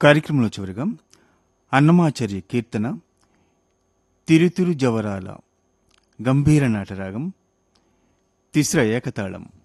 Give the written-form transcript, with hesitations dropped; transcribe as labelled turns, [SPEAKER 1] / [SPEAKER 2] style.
[SPEAKER 1] కార్యక్రమంలో చివరిగా అన్నమాచార్య కీర్తన తిరుతిరు జవరాల గంభీర నాటరాగం తిస్ర ఏకతాళం.